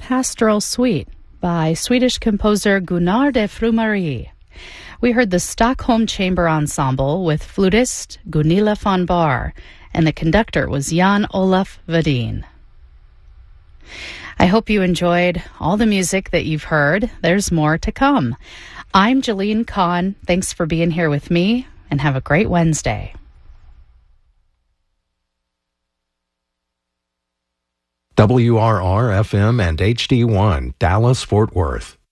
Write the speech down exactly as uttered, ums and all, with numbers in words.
Pastoral Suite by Swedish composer Gunnar de Frumarie. We heard the Stockholm Chamber Ensemble with flutist Gunilla von Bahr, and the conductor was Jan Olaf Vadin. I hope you enjoyed all the music that you've heard. There's more to come. I'm Jalene Kahn. Thanks for being here with me, and have a great Wednesday. W R R F M and H D one, Dallas, Fort Worth.